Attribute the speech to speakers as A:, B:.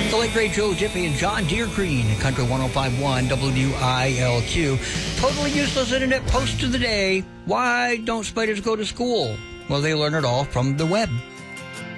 A: The late great Joe Diffie and John Deere Green, Country 105.1 WILQ. Totally useless internet post of the day. Why don't spiders go to school? Well, they learn it all from the web.